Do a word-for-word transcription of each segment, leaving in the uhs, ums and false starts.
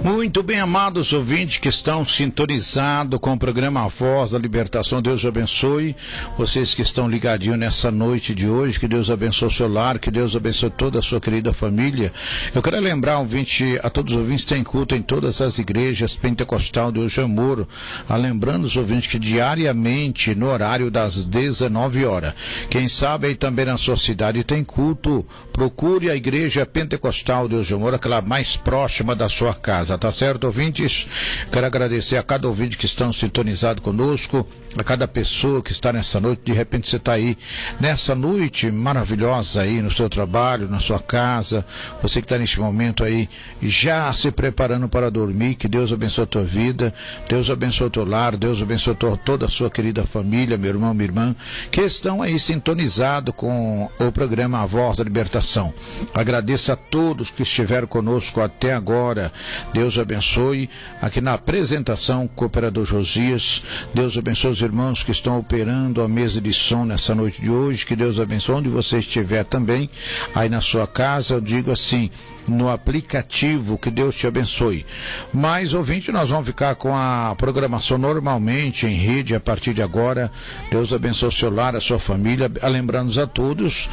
Muito bem, amados ouvintes que estão sintonizados com o programa A Voz da Libertação, Deus abençoe vocês que estão ligadinhos nessa noite de hoje, que Deus abençoe o seu lar, que Deus abençoe toda a sua querida família. Eu quero lembrar ouvinte, a todos os ouvintes que têm culto em todas as igrejas pentecostal de hoje Amor, a lembrando os ouvintes que diariamente, no horário das dezenove horas, quem sabe aí também na sua cidade tem culto, procure a igreja pentecostal de hoje Amor, aquela mais próxima da sua casa. Tá certo, ouvintes? Quero agradecer a cada ouvinte que estão sintonizados conosco, a cada pessoa que está nessa noite. De repente você está aí nessa noite maravilhosa aí no seu trabalho, na sua casa, você que está neste momento aí já se preparando para dormir. Que Deus abençoe a tua vida, Deus abençoe o teu lar, Deus abençoe toda a sua querida família, meu irmão, minha irmã, que estão aí sintonizados com o programa A Voz da Libertação. Agradeço a todos que estiveram conosco até agora. Deus abençoe aqui na apresentação, cooperador Josias. Deus abençoe os irmãos que estão operando a mesa de som nessa noite de hoje. Que Deus abençoe onde você estiver também, aí na sua casa, eu digo assim, no aplicativo, que Deus te abençoe. Mas, ouvinte, nós vamos ficar com a programação normalmente em rede a partir de agora. Deus abençoe o seu lar, a sua família, lembrando a todos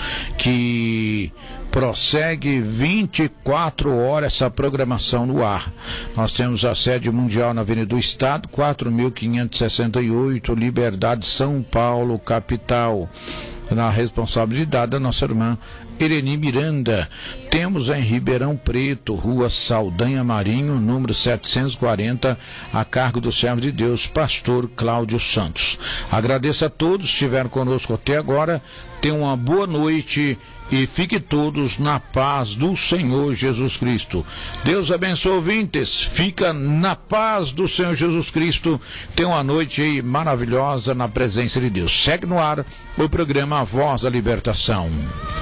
que prossegue vinte e quatro horas essa programação no ar. Nós temos a sede mundial na Avenida do Estado, quatro mil quinhentos e sessenta e oito, Liberdade, São Paulo, capital, na responsabilidade da nossa irmã Eleni Miranda. Temos em Ribeirão Preto, Rua Saldanha Marinho, número setecentos e quarenta, a cargo do servo de Deus, pastor Cláudio Santos. Agradeço a todos que estiveram conosco até agora. Tenham uma boa noite e fiquem todos na paz do Senhor Jesus Cristo. Deus abençoe, ouvintes. Fica na paz do Senhor Jesus Cristo. Tenha uma noite aí maravilhosa na presença de Deus. Segue no ar o programa A Voz da Libertação.